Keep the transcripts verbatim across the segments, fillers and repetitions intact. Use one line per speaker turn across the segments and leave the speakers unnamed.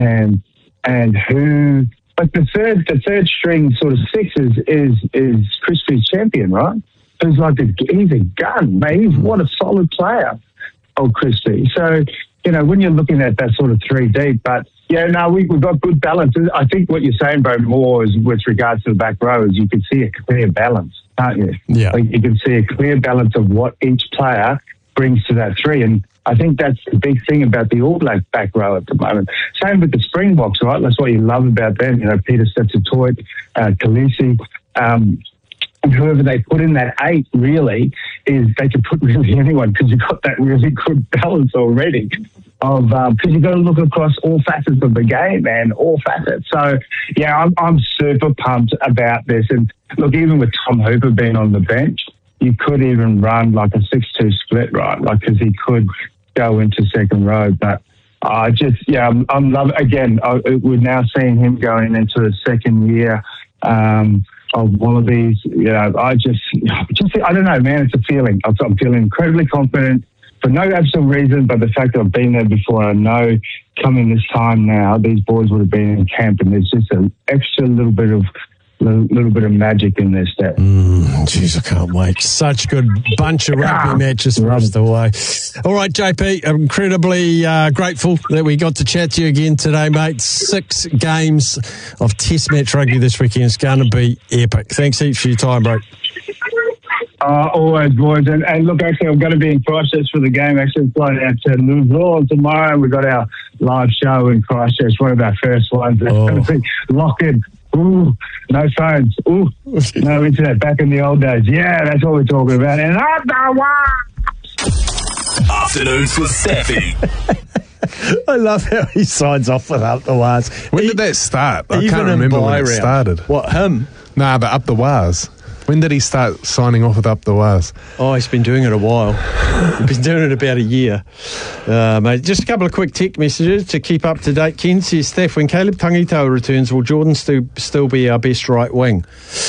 and and who. But the third the third string sort of six is is is Christie's champion, right? Who's like a he's a gun, mate. He's what a solid player, old Christie. So you know when you're looking at that sort of three deep, but. Yeah, no, we, we've got good balance. I think what you're saying, bro, more is with regards to the back row is you can see a clear balance, can't you?
Yeah.
Like you can see a clear balance of what each player brings to that three. And I think that's the big thing about the All Black back row at the moment. Same with the Springboks, right? That's what you love about them. You know, Peter Stetsitoit, uh, Khaleesi, um, and whoever they put in that eight really is they can put really anyone because you've got that really good balance already. Of because um, you've got to look across all facets of the game, man, all facets. So, yeah, I'm I'm super pumped about this. And look, even with Tom Hooper being on the bench, you could even run like a six two split, right? Like because he could go into second row. But I uh, just, yeah, I'm, I'm loving. Again, I, we're now seeing him going into the second year um, of Wallabies. You know, I just, just, I don't know, man. It's a feeling. I'm feeling incredibly confident. For no absolute reason, but the fact that I've been there before, I know coming this time now, these boys would have been in camp, and there's just an extra little bit of little, little bit of magic in their step.
Jeez, mm, I can't wait. Such a good bunch of rugby ah, matches for us to away. All right, J P, incredibly uh, grateful that we got to chat to you again today, mate. Six games of Test match rugby this weekend. It's going to be epic. Thanks heaps for your time, bro.
Uh, always, boys. And, and look, actually, I'm going to be in Christchurch for the game. Actually, flying out to Luzon tomorrow. We've got our live show in Christchurch, one of our first ones. It's
oh.
going to be locked in. Ooh, no phones. Ooh, no internet. Back in the old days. Yeah, that's what we're talking about. And
Afternoons with Steffi.
I love how he signs off with Up the Wires.
When
he,
did that start? I can't remember when it started.
What, him?
Nah, but Up the Wires. When did he start signing off with Up the Wires?
Oh, he's been doing it a while. He's been doing it about a year. Uh, mate, just a couple of quick tech messages to keep up to date. Ken says, Steph, when Caleb Tangitau returns, will Jordan stu- still be our best right wing?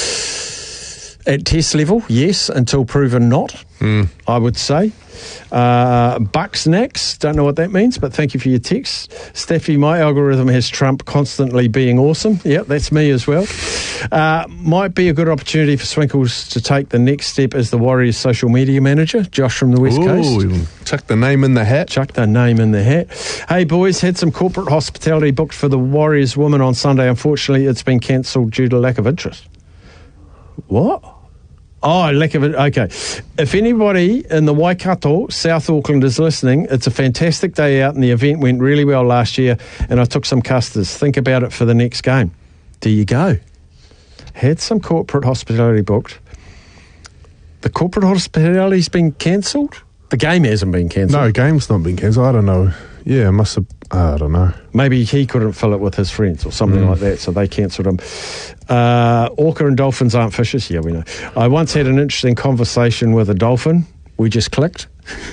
At test level, yes, until proven not, mm. I would say. Uh, Bucks next, don't know what that means, but thank you for your text. Steffi, my algorithm has Trump constantly being awesome. Yep, that's me as well. Uh, might be a good opportunity for Swinkles to take the next step as the Warriors social media manager. Josh from the West
Ooh,
Coast.
Chuck the name in the hat.
Chuck the name in the hat. Hey, boys, had some corporate hospitality booked for the Warriors women on Sunday. Unfortunately, it's been cancelled due to lack of interest. What? Oh, lack of it. Okay. If anybody in the Waikato, South Auckland is listening, it's a fantastic day out and the event went really well last year and I took some custards. Think about it for the next game. There you go. Had some corporate hospitality booked. The corporate hospitality's been cancelled? The game hasn't been cancelled.
No, game's not been cancelled. I don't know. Yeah, it must have... I don't know.
Maybe he couldn't fill it with his friends or something mm. like that, so they cancelled him. Uh, orca and dolphins aren't fishes? Yeah, we know. I once had an interesting conversation with a dolphin. We just clicked.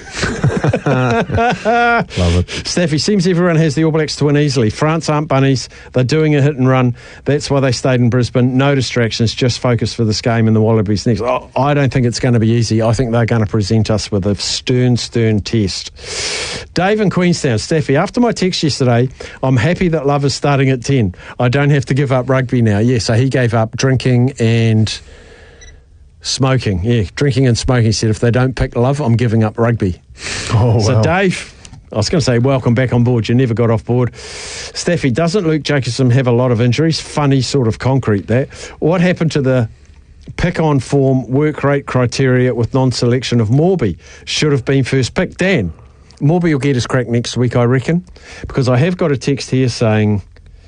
Love it.
Staffy, seems everyone has the All Blacks to win easily. France aren't bunnies. They're doing a hit and run. That's why they stayed in Brisbane. No distractions, just focus for this game and the Wallabies next. Oh, I don't think it's going to be easy. I think they're going to present us with a stern, stern test. Dave in Queenstown. Staffy, after my text yesterday, I'm happy that Love is starting at ten. I don't have to give up rugby now. Yeah, so he gave up drinking and... smoking, yeah, drinking and smoking. He said, if they don't pick Love, I'm giving up rugby.
Oh,
so,
wow.
Dave, I was going to say, welcome back on board. You never got off board. Staffy, doesn't Luke Jacobson have a lot of injuries? Funny sort of concrete, that. What happened to the pick-on form work rate criteria with non-selection of Morby? Should have been first pick. Dan, Morby will get his crack next week, I reckon, because I have got a text here saying,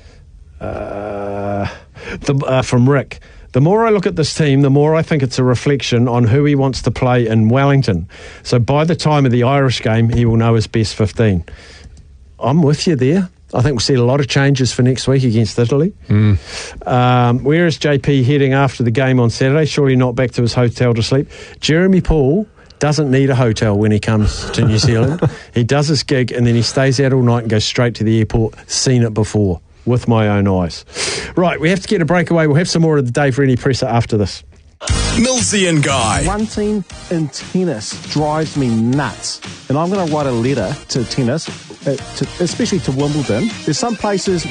uh, the, uh, from Rick, the more I look at this team, the more I think it's a reflection on who he wants to play in Wellington. So by the time of the Irish game, he will know his best fifteen. I'm with you there. I think we'll see a lot of changes for next week against Italy. Mm. Um, where is J P heading after the game on Saturday? Surely not back to his hotel to sleep. Jeremy Paul doesn't need a hotel when he comes to New Zealand. He does his gig and then he stays out all night and goes straight to the airport. Seen it before. With my own eyes. Right, we have to get a breakaway. We'll have some more of the Dave Rennie presser after this.
Millsy and Guy.
One team in tennis drives me nuts, and I'm going to write a letter to tennis, uh, to, especially to Wimbledon. There's some places